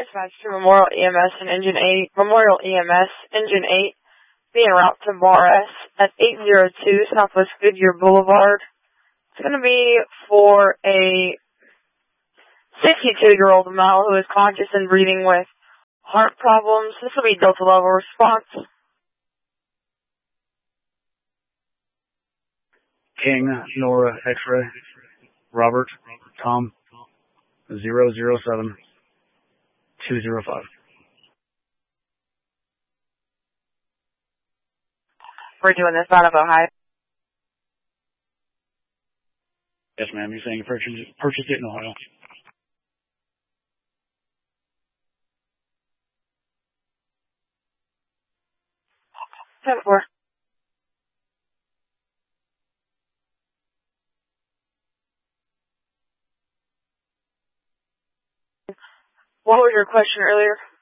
dispatch to Memorial EMS and Engine 8. Memorial EMS, Engine 8, being route to Bar S at 802 Southwest Goodyear Boulevard. It's going to be for a 62-year-old male who is conscious and breathing with heart problems. This will be Delta level response. King, Nora, X-ray, Robert, Tom, 007-205. We're doing this out of Ohio. Yes, ma'am. You're saying you purchased it in Ohio. Four. What was your question earlier?